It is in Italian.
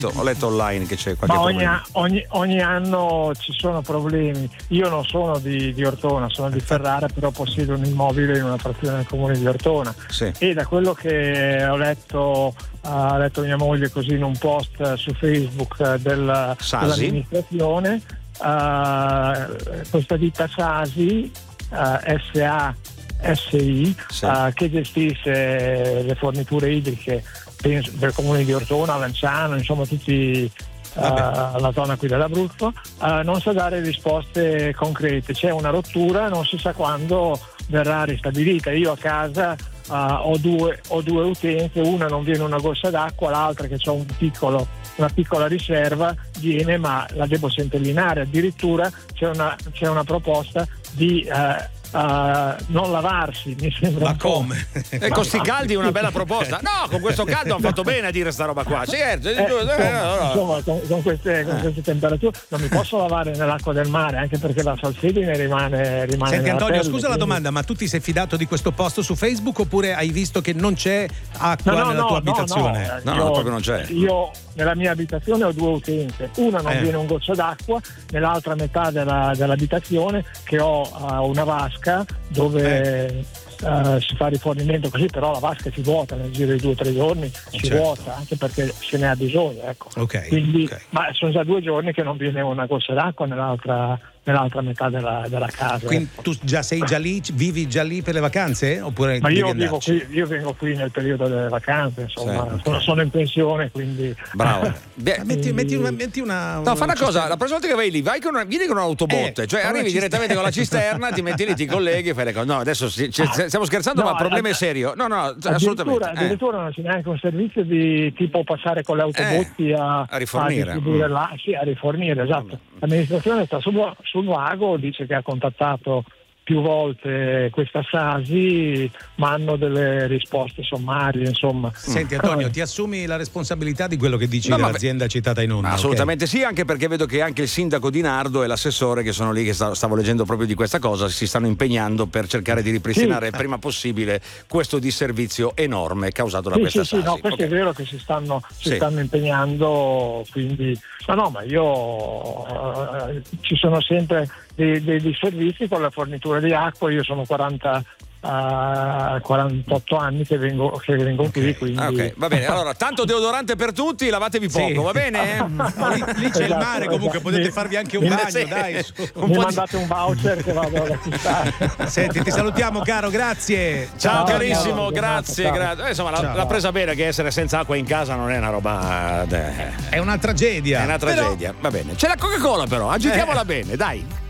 Ho letto online che c'è qualche problema. Ogni anno ci sono problemi. Io non sono di Ortona, sono di Ferrara, però possiedo un immobile in una frazione del comune di Ortona. Sì. E da quello che ho letto mia moglie così in un post su Facebook dell'amministrazione, questa ditta Sasi SASI che gestisce le forniture idriche del comune di Ortona, Lanciano, insomma tutti la zona qui dell'Abruzzo, non sa dare risposte concrete. C'è una rottura, non si sa quando verrà ristabilita. Io a casa ho due utenze, una non viene una goccia d'acqua, l'altra che c'ho una piccola riserva viene, ma la devo centellinare. Addirittura c'è una proposta di non lavarsi, mi sembra. Ma come? E con sti caldi è una bella proposta. No, con questo caldo hanno fatto bene a dire sta roba qua. Insomma, con queste temperature non mi posso lavare nell'acqua del mare, anche perché la salsedine rimane. Senti Antonio, pelle, scusa la domanda, ma tu ti sei fidato di questo post su Facebook oppure hai visto che non c'è acqua nella tua abitazione? No, proprio non c'è. Io nella mia abitazione ho due utenze, una non viene un goccio d'acqua, nell'altra metà dell'abitazione che ho una vasca dove si fa rifornimento così, però la vasca si vuota nel giro di 2 o 3 giorni, vuota, anche perché se ne ha bisogno, ecco. Quindi, ma sono già 2 giorni che non viene una goccia d'acqua nell'altra metà della casa. Quindi tu sei già lì, vivi già lì per le vacanze? Oppure ma io vengo qui nel periodo delle vacanze, insomma, sono in pensione, quindi bravo. metti una no, fa una cosa, la prossima volta che vai lì vieni con un'autobotte, cioè arrivi direttamente con la cisterna, ti metti lì, ti colleghi e fai le cose. No, adesso stiamo scherzando, ma il problema è serio. No, assolutamente. Addirittura non c'è neanche un servizio di tipo passare con le autobotti a rifornire. A rifornire, esatto. L'amministrazione sta sul vago, dice che ha contattato più volte questa Sasi, ma hanno delle risposte sommarie, insomma. Senti Antonio, ti assumi la responsabilità di quello che dici dell'azienda citata in onda? Assolutamente sì, anche perché vedo che anche il sindaco di Nardo e l'assessore che sono lì, che stavo leggendo proprio di questa cosa, si stanno impegnando per cercare di ripristinare il prima possibile questo disservizio enorme causato da questa Sasi. No, questo è vero che si stanno impegnando, quindi ma io ci sono sempre dei servizi con la fornitura di acqua. Io sono 48 anni che vengo qui, quindi va bene. Allora, tanto deodorante per tutti, lavatevi poco, va bene? Lì c'è il mare, comunque potete farvi anche un bagno, dai. Mi mandate un voucher che vado ad acquistare. Senti, ti salutiamo caro, grazie. Ciao carissimo, grazie. Insomma, l'ha presa bene che essere senza acqua in casa non è una roba. È una tragedia. Va bene. C'è la Coca-Cola però, agitiamola bene, dai.